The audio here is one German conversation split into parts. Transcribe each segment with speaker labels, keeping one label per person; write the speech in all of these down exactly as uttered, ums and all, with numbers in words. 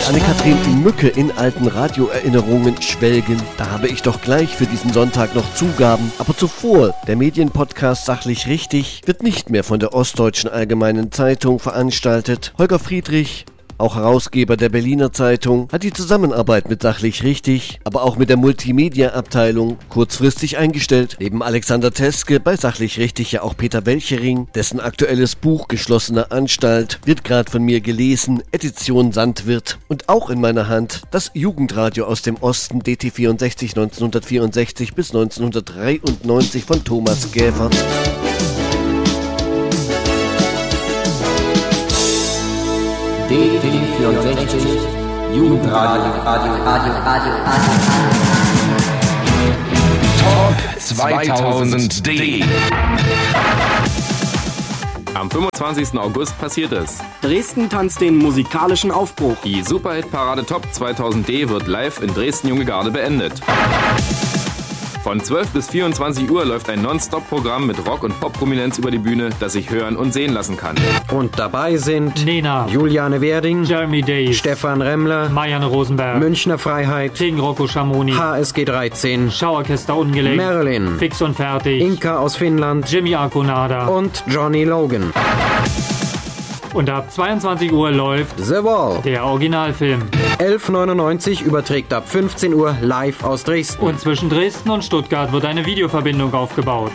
Speaker 1: Mit Anne-Kathrin Mücke in alten Radioerinnerungen schwelgen. Da habe ich doch gleich für diesen Sonntag noch Zugaben. Aber zuvor, der Medienpodcast Sachlich Richtig wird nicht mehr von der Ostdeutschen Allgemeinen Zeitung veranstaltet. Holger Friedrich, auch Herausgeber der Berliner Zeitung, hat die Zusammenarbeit mit Sachlich Richtig, aber auch mit der Multimedia-Abteilung kurzfristig eingestellt. Neben Alexander Teske bei Sachlich Richtig ja auch Peter Welchering, dessen aktuelles Buch Geschlossene Anstalt wird gerade von mir gelesen, Edition Sandwirt. Und auch in meiner Hand das Jugendradio aus dem Osten, D T vierundsechzig neunzehnhundertvierundsechzig bis neunzehnhundertdreiundneunzig von Thomas Gäfert.
Speaker 2: D T vierundsechzig, Jugendradio, Radio, Radio, Radio, Radio.
Speaker 3: Talk zweitausend D.
Speaker 4: Am fünfundzwanzigsten August passiert es.
Speaker 5: Dresden tanzt den musikalischen Aufbruch.
Speaker 4: Die Superhit-Parade Top zweitausend D wird live in Dresden-Junge Garde beendet. Von zwölf bis vierundzwanzig Uhr läuft ein Non-Stop-Programm mit Rock- und Pop-Prominenz über die Bühne, das sich hören und sehen lassen kann.
Speaker 6: Und dabei sind
Speaker 7: Nena,
Speaker 6: Juliane Werding,
Speaker 7: Jeremy Days,
Speaker 6: Stefan Remmler,
Speaker 7: Marianne Rosenberg,
Speaker 6: Münchner Freiheit,
Speaker 7: King Rocco Schamoni,
Speaker 6: H S G dreizehn,
Speaker 7: Schauorchester Ungelenk,
Speaker 6: Marilyn,
Speaker 7: Fix und Fertig,
Speaker 6: Inka aus Finnland,
Speaker 7: Jimmy Arconada
Speaker 6: und Johnny Logan.
Speaker 7: Und ab zweiundzwanzig Uhr läuft
Speaker 6: The Wall,
Speaker 7: der Originalfilm.
Speaker 6: elf neunundneunzig überträgt ab fünfzehn Uhr live aus Dresden.
Speaker 7: Und zwischen Dresden und Stuttgart wird eine Videoverbindung aufgebaut.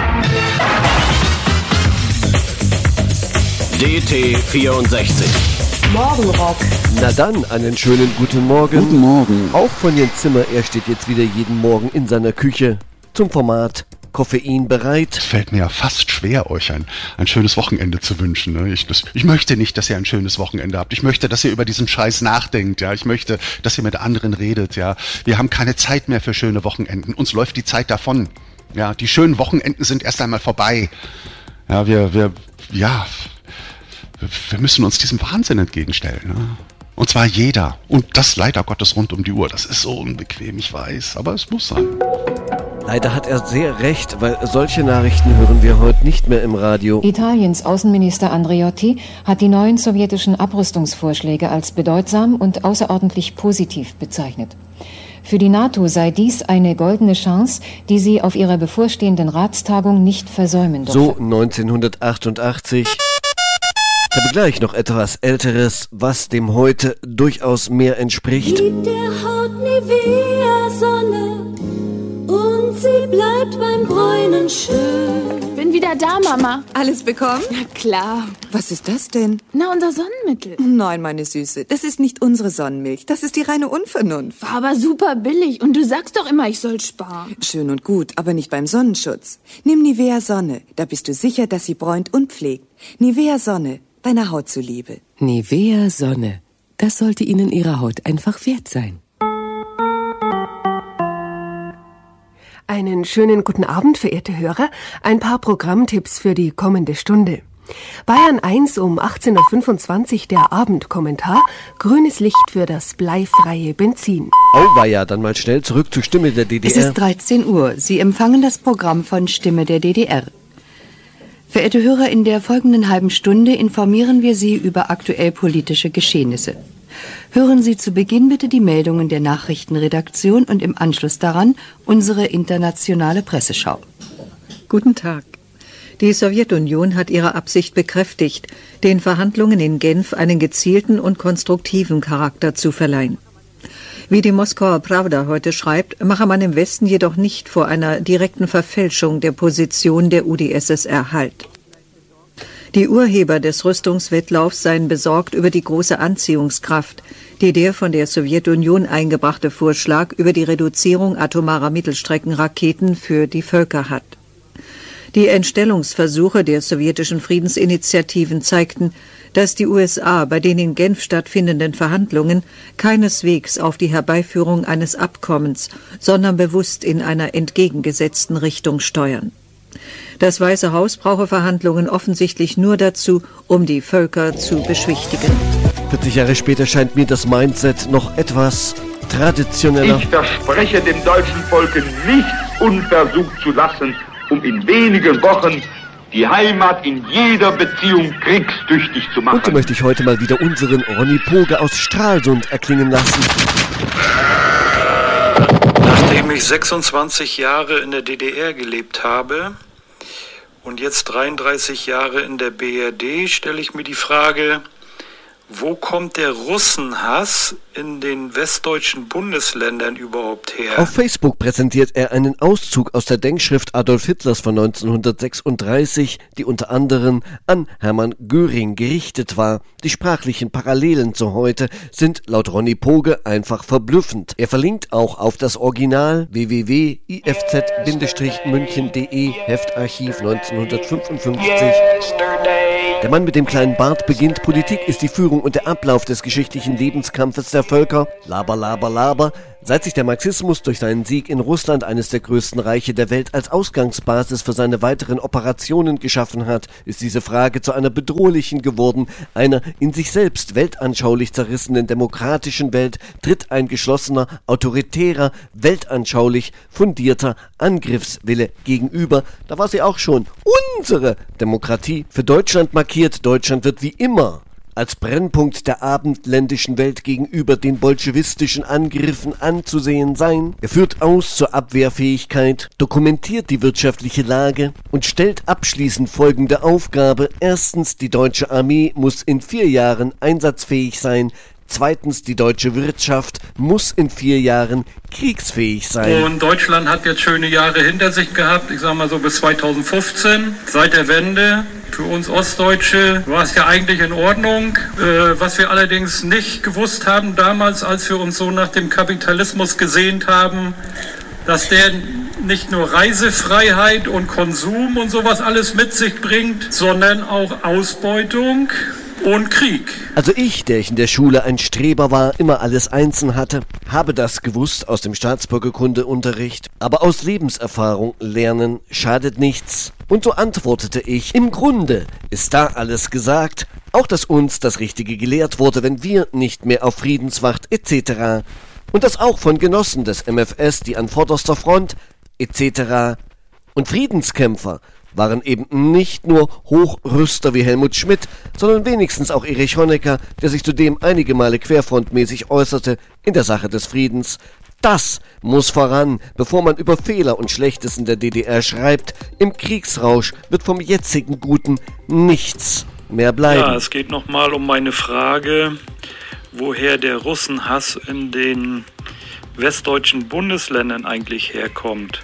Speaker 2: D T vierundsechzig.
Speaker 8: Morgenrock.
Speaker 1: Na dann, einen schönen guten Morgen.
Speaker 9: Guten Morgen.
Speaker 1: Auch von Jens Zimmer, er steht jetzt wieder jeden Morgen in seiner Küche zum Format Koffein bereit.
Speaker 9: Es fällt mir ja fast schwer, euch ein, ein schönes Wochenende zu wünschen. Ne? Ich, das, ich möchte nicht, dass ihr ein schönes Wochenende habt. Ich möchte, dass ihr über diesen Scheiß nachdenkt. Ja, ich möchte, dass ihr mit anderen redet. Ja, wir haben keine Zeit mehr für schöne Wochenenden. Uns läuft die Zeit davon. Ja, die schönen Wochenenden sind erst einmal vorbei. Ja, wir, wir, ja, wir müssen uns diesem Wahnsinn entgegenstellen. Ne? Und zwar jeder. Und das leider Gottes rund um die Uhr. Das ist so unbequem, ich weiß, aber es muss sein.
Speaker 1: Leider hat er sehr recht, weil solche Nachrichten hören wir heute nicht mehr im Radio.
Speaker 10: Italiens Außenminister Andreotti hat die neuen sowjetischen Abrüstungsvorschläge als bedeutsam und außerordentlich positiv bezeichnet. Für die NATO sei dies eine goldene Chance, die sie auf ihrer bevorstehenden Ratstagung nicht versäumen dürfe.
Speaker 1: So neunzehnhundertachtundachtzig. Ich habe gleich noch etwas Älteres, was dem heute durchaus mehr entspricht.
Speaker 8: Gib der Haut Nivea-Sonne und sie bleibt beim Bräunen schön.
Speaker 11: Bin wieder da, Mama.
Speaker 12: Alles bekommen?
Speaker 11: Na klar.
Speaker 12: Was ist das denn?
Speaker 11: Na, unser Sonnenmittel.
Speaker 12: Nein, meine Süße, das ist nicht unsere Sonnenmilch. Das ist die reine Unvernunft.
Speaker 11: War aber super billig und du sagst doch immer, ich soll sparen.
Speaker 12: Schön und gut, aber nicht beim Sonnenschutz. Nimm Nivea Sonne, da bist du sicher, dass sie bräunt und pflegt. Nivea Sonne, deiner Haut zuliebe.
Speaker 13: Nivea Sonne, das sollte Ihnen Ihre Haut einfach wert sein.
Speaker 14: Einen schönen guten Abend, verehrte Hörer. Ein paar Programmtipps für die kommende Stunde. Bayern eins um achtzehn Uhr fünfundzwanzig der Abendkommentar. Grünes Licht für das bleifreie Benzin.
Speaker 1: Auweia, dann mal schnell zurück zur Stimme der D D R.
Speaker 15: Es ist dreizehn Uhr. Sie empfangen das Programm von Stimme der D D R. Verehrte Hörer, in der folgenden halben Stunde informieren wir Sie über aktuell politische Geschehnisse. Hören Sie zu Beginn bitte die Meldungen der Nachrichtenredaktion und im Anschluss daran unsere internationale Presseschau.
Speaker 16: Guten Tag. Die Sowjetunion hat ihre Absicht bekräftigt, den Verhandlungen in Genf einen gezielten und konstruktiven Charakter zu verleihen. Wie die Moskauer Prawda heute schreibt, mache man im Westen jedoch nicht vor einer direkten Verfälschung der Position der U d S S R Halt. Die Urheber des Rüstungswettlaufs seien besorgt über die große Anziehungskraft, die der von der Sowjetunion eingebrachte Vorschlag über die Reduzierung atomarer Mittelstreckenraketen für die Völker hat. Die Entstellungsversuche der sowjetischen Friedensinitiativen zeigten, dass die U S A bei den in Genf stattfindenden Verhandlungen keineswegs auf die Herbeiführung eines Abkommens, sondern bewusst in einer entgegengesetzten Richtung steuern. Das Weiße Haus brauche Verhandlungen offensichtlich nur dazu, um die Völker zu beschwichtigen.
Speaker 1: vierzig Jahre später scheint mir das Mindset noch etwas traditioneller.
Speaker 17: Ich verspreche dem deutschen Volke, nichts unversucht zu lassen, um in wenigen Wochen die Heimat in jeder Beziehung kriegstüchtig zu machen.
Speaker 1: Und so möchte ich heute mal wieder unseren Ronny Poge aus Stralsund erklingen lassen.
Speaker 18: Nachdem ich sechsundzwanzig Jahre in der D D R gelebt habe und jetzt dreiunddreißig Jahre in der B R D, stelle ich mir die Frage, wo kommt der Russenhass in den westdeutschen Bundesländern überhaupt her?
Speaker 1: Auf Facebook präsentiert er einen Auszug aus der Denkschrift Adolf Hitlers von neunzehnhundertsechsunddreißig, die unter anderem an Hermann Göring gerichtet war. Die sprachlichen Parallelen zu heute sind laut Ronny Poge einfach verblüffend. Er verlinkt auch auf das Original w w w punkt i f z münchen punkt d e Heftarchiv neunzehnhundertfünfundfünfzig. Der Mann mit dem kleinen Bart beginnt: Politik ist die Führung und der Ablauf des geschichtlichen Lebenskampfes der Völker. Laber, laber, laber. Seit sich der Marxismus durch seinen Sieg in Russland, eines der größten Reiche der Welt, als Ausgangsbasis für seine weiteren Operationen geschaffen hat, ist diese Frage zu einer bedrohlichen geworden. Einer in sich selbst weltanschaulich zerrissenen demokratischen Welt tritt ein geschlossener, autoritärer, weltanschaulich fundierter Angriffswille gegenüber. Da war sie auch schon unsere Demokratie für Deutschland markiert. Deutschland wird wie immer als Brennpunkt der abendländischen Welt gegenüber den bolschewistischen Angriffen anzusehen sein. Er führt aus zur Abwehrfähigkeit, dokumentiert die wirtschaftliche Lage und stellt abschließend folgende Aufgabe. Erstens, die deutsche Armee muss in vier Jahren einsatzfähig sein. Zweitens, die deutsche Wirtschaft muss in vier Jahren kriegsfähig sein.
Speaker 18: Und Deutschland hat jetzt schöne Jahre hinter sich gehabt, ich sag mal so bis zweitausendfünfzehn, seit der Wende. Für uns Ostdeutsche war es ja eigentlich in Ordnung. Äh, was wir allerdings nicht gewusst haben damals, als wir uns so nach dem Kapitalismus gesehnt haben, dass der nicht nur Reisefreiheit und Konsum und sowas alles mit sich bringt, sondern auch Ausbeutung und Krieg.
Speaker 1: Also ich, der ich in der Schule ein Streber war, immer alles Einsen hatte, habe das gewusst aus dem Staatsbürgerkundeunterricht. Aber aus Lebenserfahrung lernen schadet nichts. Und so antwortete ich: Im Grunde ist da alles gesagt, auch dass uns das Richtige gelehrt wurde, wenn wir nicht mehr auf Friedenswacht et cetera. Und das auch von Genossen des M F S, die an vorderster Front et cetera. Und Friedenskämpfer waren eben nicht nur Hochrüster wie Helmut Schmidt, sondern wenigstens auch Erich Honecker, der sich zudem einige Male querfrontmäßig äußerte in der Sache des Friedens. Das muss voran, bevor man über Fehler und Schlechtes in der D D R schreibt. Im Kriegsrausch wird vom jetzigen Guten nichts mehr bleiben.
Speaker 18: Ja, es geht nochmal um meine Frage, woher der Russenhass in den westdeutschen Bundesländern eigentlich herkommt.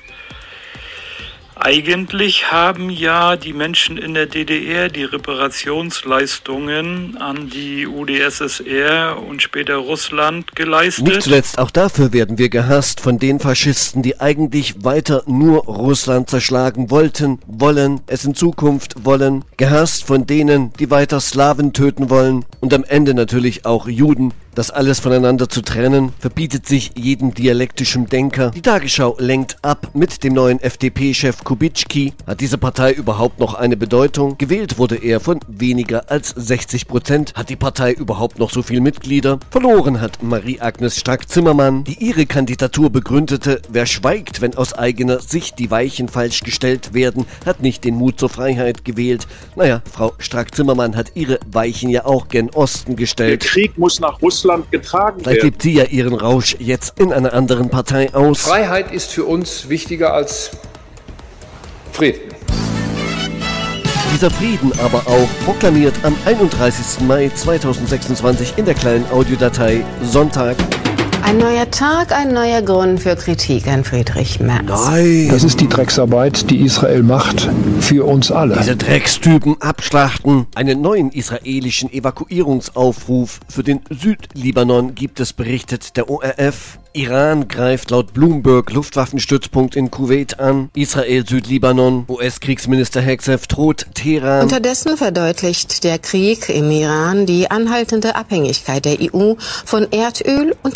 Speaker 18: Eigentlich haben ja die Menschen in der D D R die Reparationsleistungen an die U d S S R und später Russland geleistet.
Speaker 1: Nicht zuletzt auch dafür werden wir gehasst von den Faschisten, die eigentlich weiter nur Russland zerschlagen wollten, wollen, es in Zukunft wollen. Gehasst von denen, die weiter Slawen töten wollen und am Ende natürlich auch Juden. Das alles voneinander zu trennen, verbietet sich jedem dialektischen Denker. Die Tagesschau lenkt ab mit dem neuen F D P-Chef Kubitschki. Hat diese Partei überhaupt noch eine Bedeutung? Gewählt wurde er von weniger als sechzig Prozent. Hat die Partei überhaupt noch so viele Mitglieder? Verloren hat Marie-Agnes Strack-Zimmermann, die ihre Kandidatur begründete. Wer schweigt, wenn aus eigener Sicht die Weichen falsch gestellt werden, hat nicht den Mut zur Freiheit gewählt. Naja, Frau Strack-Zimmermann hat ihre Weichen ja auch gen Osten gestellt.
Speaker 19: Der Krieg muss nach Russland getragen
Speaker 1: Vielleicht
Speaker 19: werden.
Speaker 1: lebt sie ja ihren Rausch jetzt in einer anderen Partei aus.
Speaker 20: Freiheit ist für uns wichtiger als Frieden.
Speaker 1: Dieser Frieden aber auch proklamiert am einunddreißigsten Mai zweitausendsechsundzwanzig in der kleinen Audiodatei Sonntag.
Speaker 21: Ein neuer Tag, ein neuer Grund für Kritik an Friedrich Merz.
Speaker 1: Nein!
Speaker 22: Das ist die Drecksarbeit, die Israel macht, für uns alle.
Speaker 1: Diese Dreckstypen abschlachten. Einen neuen israelischen Evakuierungsaufruf für den Südlibanon gibt es, berichtet der O R F. Iran greift laut Bloomberg Luftwaffenstützpunkt in Kuwait an. Israel, Südlibanon. U S-Kriegsminister Hegseth droht Teheran.
Speaker 21: Unterdessen verdeutlicht der Krieg im Iran die anhaltende Abhängigkeit der E U von Erdöl und Erdgas.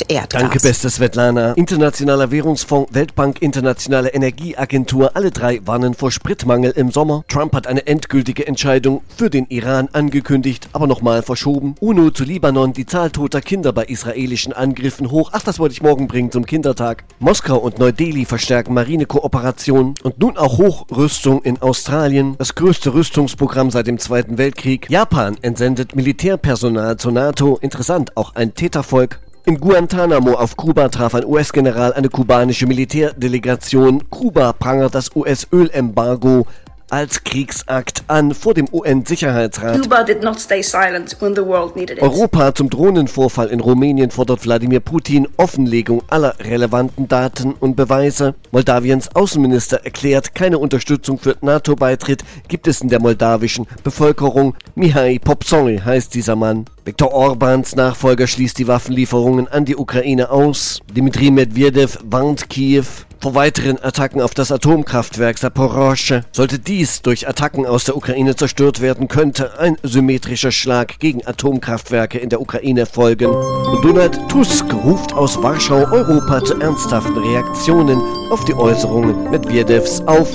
Speaker 1: Danke, beste Svetlana. Internationaler Währungsfonds, Weltbank, Internationale Energieagentur, alle drei warnen vor Spritmangel im Sommer. Trump hat eine endgültige Entscheidung für den Iran angekündigt, aber nochmal verschoben. UNO zu Libanon, die Zahl toter Kinder bei israelischen Angriffen hoch. Ach, das wollte ich morgen bringen zum Kindertag. Moskau und Neu-Delhi verstärken Marinekooperation und nun auch Hochrüstung in Australien. Das größte Rüstungsprogramm seit dem Zweiten Weltkrieg. Japan entsendet Militärpersonal zur NATO. Interessant, auch ein Tätervolk. In Guantanamo auf Kuba traf ein U S-General eine kubanische Militärdelegation. Kuba prangert das U S-Ölembargo als Kriegsakt an vor dem U N-Sicherheitsrat.
Speaker 3: Cuba did not stay silent when the world needed it.
Speaker 1: Europa zum Drohnenvorfall in Rumänien fordert Wladimir Putin Offenlegung aller relevanten Daten und Beweise. Moldawiens Außenminister erklärt, keine Unterstützung für NATO-Beitritt gibt es in der moldawischen Bevölkerung. Mihai Popsori heißt dieser Mann. Viktor Orbáns Nachfolger schließt die Waffenlieferungen an die Ukraine aus. Dmitri Medvedev warnt Kiew vor weiteren Attacken auf das Atomkraftwerk Saporoschsche. Sollte dies durch Attacken aus der Ukraine zerstört werden, könnte ein symmetrischer Schlag gegen Atomkraftwerke in der Ukraine folgen. Und Donald Tusk ruft aus Warschau Europa zu ernsthaften Reaktionen auf die Äußerungen Medvedevs auf.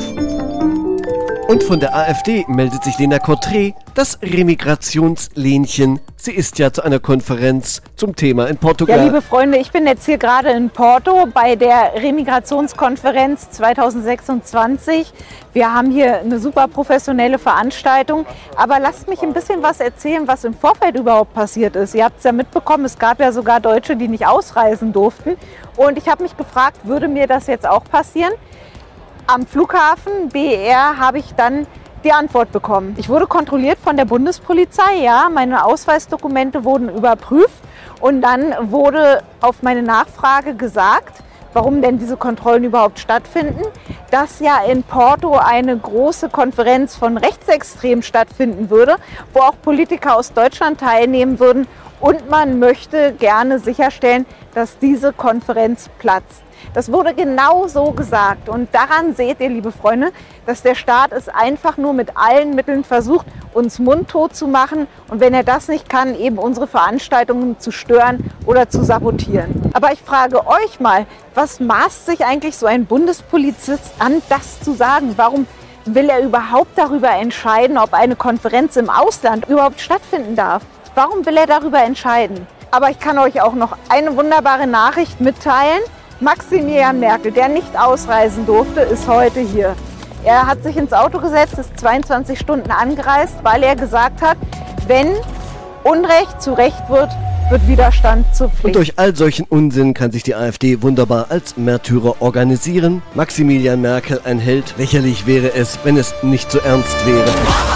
Speaker 1: Und von der AfD meldet sich Lena Cotré, das Remigrationslenchen. Sie ist ja zu einer Konferenz zum Thema in Portugal.
Speaker 5: Ja, liebe Freunde, ich bin jetzt hier gerade in Porto bei der Remigrationskonferenz zwanzig sechsundzwanzig. Wir haben hier eine super professionelle Veranstaltung. Aber lasst mich ein bisschen was erzählen, was im Vorfeld überhaupt passiert ist. Ihr habt es ja mitbekommen, es gab ja sogar Deutsche, die nicht ausreisen durften. Und ich habe mich gefragt, würde mir das jetzt auch passieren? Am Flughafen B E R habe ich dann die Antwort bekommen. Ich wurde kontrolliert von der Bundespolizei, ja, meine Ausweisdokumente wurden überprüft und dann wurde auf meine Nachfrage gesagt, warum denn diese Kontrollen überhaupt stattfinden, dass ja in Porto eine große Konferenz von Rechtsextremen stattfinden würde, wo auch Politiker aus Deutschland teilnehmen würden und man möchte gerne sicherstellen, dass diese Konferenz platzt. Das wurde genau so gesagt und daran seht ihr, liebe Freunde, dass der Staat es einfach nur mit allen Mitteln versucht, uns mundtot zu machen und wenn er das nicht kann, eben unsere Veranstaltungen zu stören oder zu sabotieren. Aber ich frage euch mal, was maßt sich eigentlich so ein Bundespolizist an, das zu sagen? Warum will er überhaupt darüber entscheiden, ob eine Konferenz im Ausland überhaupt stattfinden darf? Warum will er darüber entscheiden? Aber ich kann euch auch noch eine wunderbare Nachricht mitteilen. Maximilian Merkel, der nicht ausreisen durfte, ist heute hier. Er hat sich ins Auto gesetzt, ist zweiundzwanzig Stunden angereist, weil er gesagt hat, wenn Unrecht zu Recht wird, wird Widerstand zur Pflicht.
Speaker 1: Und durch all solchen Unsinn kann sich die AfD wunderbar als Märtyrer organisieren. Maximilian Merkel ein Held. Lächerlich wäre es, wenn es nicht so ernst wäre.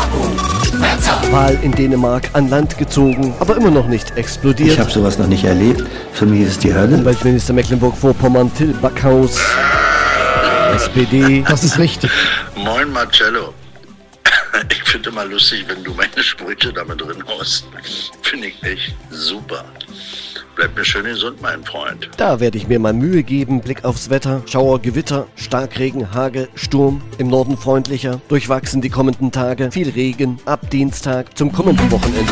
Speaker 1: Wahl in Dänemark an Land gezogen, aber immer noch nicht explodiert.
Speaker 23: Ich habe sowas noch nicht erlebt. Für mich ist es die Hölle.
Speaker 1: Umweltminister Mecklenburg-Vorpommern Till Backhaus, S P D.
Speaker 23: Das ist richtig.
Speaker 24: Moin Marcello. Ich finde immer lustig, wenn du meine Sprüche damit drin haust. Finde ich echt super. Bleib mir schön gesund, mein Freund.
Speaker 1: Da werde ich mir mal Mühe geben. Blick aufs Wetter. Schauer, Gewitter, Starkregen, Hagel, Sturm. Im Norden freundlicher. Durchwachsen die kommenden Tage. Viel Regen. Ab Dienstag zum kommenden Wochenende.